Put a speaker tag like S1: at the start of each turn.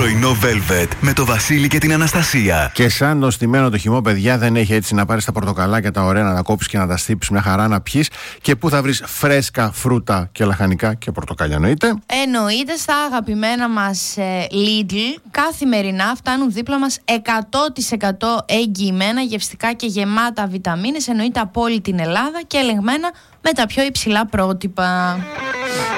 S1: Πρωινό Velvet με το Βασίλη και την Αναστασία.
S2: Και σαν νοστιμένο το χυμό, παιδιά, δεν έχει έτσι να πάρεις τα πορτοκαλάκια τα ωραία, να τα κόψεις και να τα στύψεις μια χαρά να πιεις. Και πού θα βρεις φρέσκα φρούτα και λαχανικά και πορτοκάλια, εννοείται.
S3: Εννοείται στα αγαπημένα μας Lidl. Καθημερινά φτάνουν δίπλα μας 100% εγγυημένα, γευστικά και γεμάτα βιταμίνες. Εννοείται από όλη την Ελλάδα και ελεγμένα με τα πιο υψηλά πρότυπα.